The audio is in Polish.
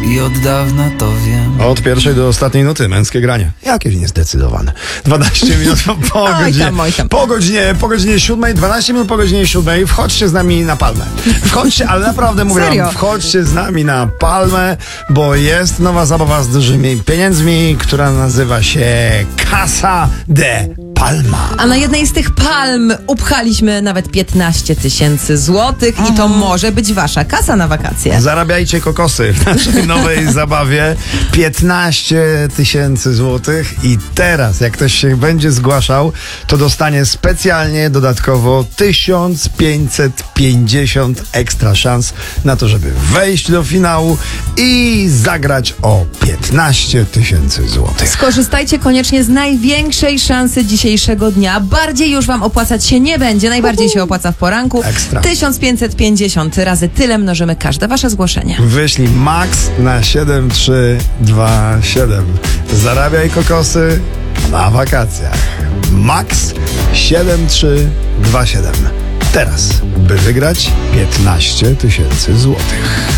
i od dawna to wiem. Od pierwszej do ostatniej nuty męskie granie. Jakieś niezdecydowane. 12 minut po godzinie. Po godzinie 7, 12 minut po godzinie 7. Wchodźcie z nami na Palmę. Wchodźcie, ale naprawdę mówię Serio? wam, wchodźcie z nami na Palmę, bo jest nowa zabawa z dużymi pieniędzmi, która nazywa się Casa de Palma. A na jednej z tych palm upchaliśmy nawet 15 000 złotych i to może być wasza kasa na wakacje. Zarabiajcie kokosy w naszej nowej zabawie. 15 000 złotych i teraz, jak ktoś się będzie zgłaszał, to dostanie specjalnie dodatkowo 1550 ekstra szans na to, żeby wejść do finału i zagrać o 15 000 złotych. Skorzystajcie koniecznie z największej szansy dzisiejszego dnia. Bardziej już wam opłacać się nie będzie. Najbardziej się opłaca w poranku. Ekstra. 1550 razy tyle mnożymy każde wasze zgłoszenie. Wyślij max na 7327. Zarabiaj kokosy na wakacjach. Max 7327. Teraz, by wygrać 15 000 złotych.